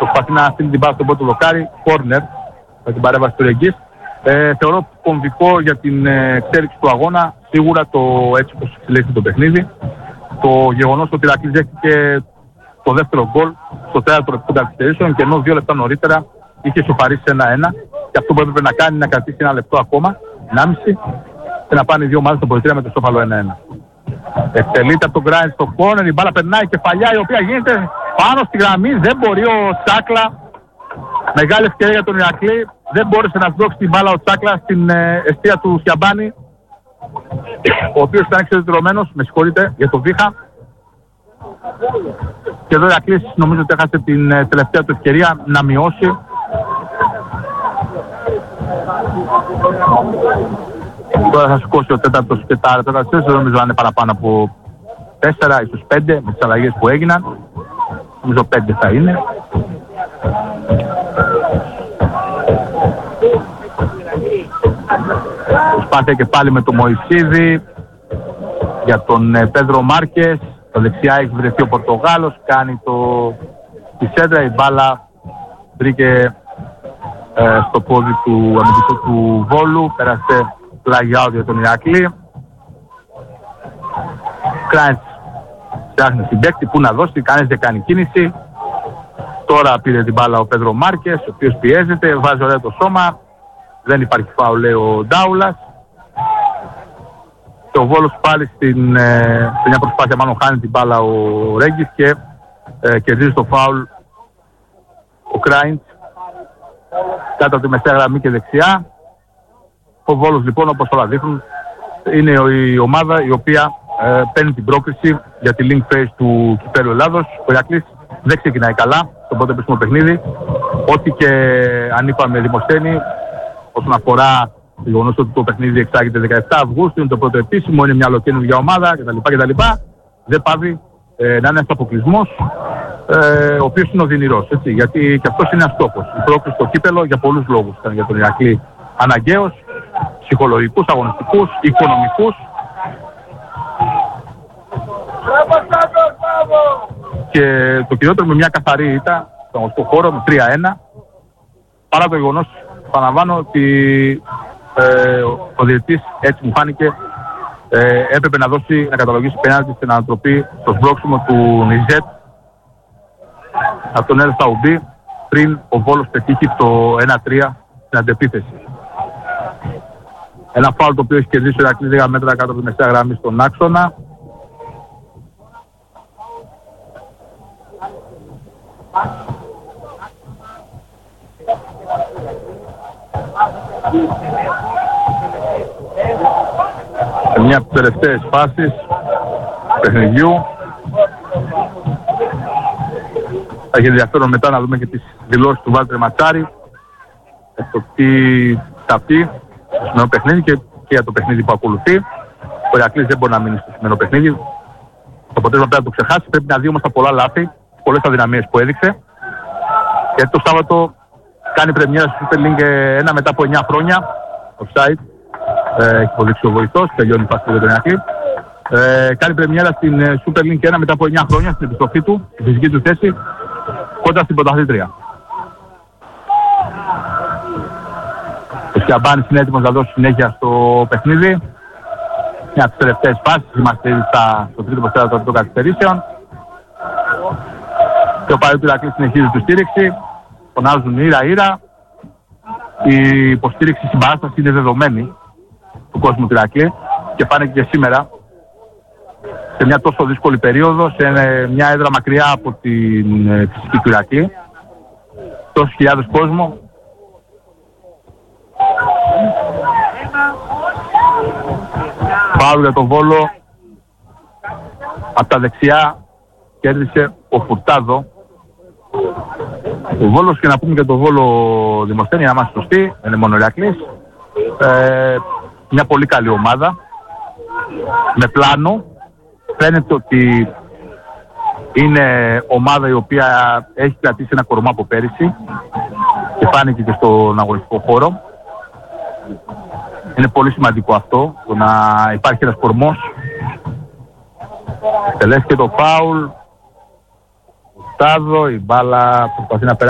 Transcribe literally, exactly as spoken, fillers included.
προσπαθεί να στείλει την μπάλα στον πρώτο δοκάρι, corner με την παρέμβαση του Ρεγκής. Ε, θεωρώ κομβικό για την ε, εξέλιξη του αγώνα σίγουρα το έτσι όπως εξελίχθηκε το παιχνίδι. Το γεγονός ότι ο Ηρακλής δέχτηκε το δεύτερο γκολ στο τέταρτο λεπτό καθυστερήσεων και ενώ δύο λεπτά νωρίτερα είχε ισοφαρίσει ένα ένα. Και αυτό που έπρεπε να κάνει είναι να κρατήσει ένα λεπτό ακόμα, ενάμιση, και να πάνε οι δύο ομάδες στο ποδητήρια με το ισόφαλο ένα ένα. Εκτελείται από τον Γκράιντ στο κόρνερ, η μπάλα περνάει κεφαλιά η οποία γίνεται πάνω στη γραμμή. Δεν μπορεί ο Τσάκλα. Μεγάλη ευκαιρία για τον Ηρακλή. Δεν μπόρεσε να σδόξει την μπάλα ο Τσάκλα στην ε, εστία του Σιαμπάνη, ο οποίος ήταν εξεδετερωμένος, με συγχωρείτε, για το Βίχα. Και εδώ ο Ηρακλής νομίζω ότι έχασε την ε, τελευταία του ευκαιρία να μειώσει. Τώρα θα σηκώσει ο τέταρτος και τα τέταρτος, δεν νομίζω να είναι παραπάνω από τέσσερα, ίσως πέντε, με τις αλλαγές που έγιναν. Νομίζω πέντε θα είναι. Προσπάθεια και πάλι με τον Μωυσίδη για τον ε, Πέδρο Μάρκες. Το δεξιά έχει βρεθεί ο Πορτογάλος, κάνει το... τη σέντρα, η μπάλα βρήκε ε, στο πόδι του αμυντικού του Βόλου, πέρασε πλάγια out για τον Ηρακλή. Κράιντς ψάχνει συμπαίκτη που να δώσει, κανείς δεν κάνει κίνηση. Τώρα πήρε την μπάλα ο Πέδρο Μάρκες, ο οποίος πιέζεται, βάζει ωραία το σώμα. Δεν υπάρχει φάουλ, λέει ο Ντάουλας. Και ο Βόλος πάλι στην, ε, σε μια προσπάθεια μάλλον χάνει την μπάλα ο Ρέγκης και ε, κερδίζει το φάουλ ο Κράιντς κάτω από τη μεσαία γραμμή και δεξιά. Ο Βόλος λοιπόν, όπως όλα δείχνουν, είναι η ομάδα η οποία ε, παίρνει την πρόκριση για τη link phase του Κυπέλλου Ελλάδος. Ο Ηρακλής δεν ξεκινάει καλά στο πρώτο επίσημο παιχνίδι. Ό,τι και αν είπαμε Δημοσθένη όσον αφορά το γεγονός ότι το παιχνίδι εξάγεται δεκαεπτά Αυγούστου, είναι το πρώτο επίσημο, είναι μια ολοκαίνουργια ομάδα κτλ. κτλ. Δεν πάβει ε, να είναι ένας αποκλεισμός, ε, ο οποίος είναι οδυνηρός. Έτσι, γιατί και αυτός είναι ένας στόχος. Η πρόκληση στο κύπελλο για πολλούς λόγους ήταν για τον Ηρακλή αναγκαίος, ψυχολογικούς, αγωνιστικούς, οικονομικούς. Και το κυριότερο με μια καθαρή ήττα στον αγωνιστικό χώρο με τρία ένα, παρά το γεγονός, επαναλαμβάνω ότι ε, ο διαιτητής, έτσι μου φάνηκε, ε, έπρεπε να δώσει, να καταλογίσει πέναλτι στην ανατροπή στο σμπρώξιμο του Νιζέτ από τον Ελ Σαουντή πριν ο Βόλος πετύχει το ένα τρία στην αντεπίθεση. Ένα φάουλ το οποίο έχει κερδίσει ο Ηρακλής λίγα μέτρα κάτω από τη μεσαία γραμμή στον άξονα. Σε μια από τις τελευταίες φάσεις παιχνιδιού θα έχει ενδιαφέρον μετά να δούμε και τις δηλώσεις του Βάλτερ Ματσάρη για το τι θα πει στο σημερινό παιχνίδι και, και για το παιχνίδι που ακολουθεί. Ο Ηρακλής δεν μπορεί να μείνει στο σημερινό παιχνίδι. Το αποτέλεσμα πρέπει να το ξεχάσει. Πρέπει να δει όμως τα πολλά λάθη, πολλές αδυναμίες που έδειξε. Γιατί το Σάββατο κάνει πρεμιέρα στο Super League ένα μετά από εννιά χρόνια. Offside. Ε, έχει υποδείξει ο βοηθός. Τελειώνει η φάση για τον Ηρακλή. Ε, κάνει πρεμιέρα στην Super League ένα μετά από εννιά χρόνια στην επιστροφή του, στη φυσική του θέση, κοντά στην πρωταθλήτρια. Ο Σιαμπάνης είναι έτοιμος να δώσει συνέχεια στο παιχνίδι. Μια από τις τελευταίες φάσεις. Είμαστε ήδη στο τρίτο ποσέρατο των καθυστερήσεων. Και ο Παΐου του Ηρακλή συνεχίζει τη στήριξη. Φωνάζουν ήρα ήρα. Η υποστήριξη συμπαράσταση είναι δεδομένη του κόσμου του Ηρακλή και φάνηκε και σήμερα σε μια τόσο δύσκολη περίοδο, σε μια έδρα μακριά από την φυσική του Ηρακλή. Τόσους χιλιάδες κόσμο. Φάουλ για τον Βόλο. Από τα δεξιά κέρδισε ο Φουρτάδο. Ο Βόλος, και να πούμε και τον Βόλο Δημοσθένη, να είμαστε σωστοί, δεν είναι μόνο ο Ηρακλής. Ε, μια πολύ καλή ομάδα με πλάνο. Φαίνεται ότι είναι ομάδα η οποία έχει κρατήσει ένα κορμά από πέρυσι και φάνηκε και στον αγωνιστικό χώρο. Είναι πολύ σημαντικό αυτό, το να υπάρχει ένας κορμός. Τελέστηκε το φάουλ. Στάδο, η μπάλα προσπαθεί να περάσει